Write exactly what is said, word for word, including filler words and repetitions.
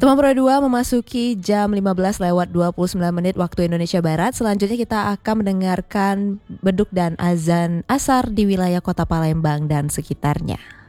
Teman Pro dua memasuki jam lima belas lewat dua puluh sembilan menit waktu Indonesia Barat. Selanjutnya kita akan mendengarkan beduk dan azan asar di wilayah Kota Palembang dan sekitarnya.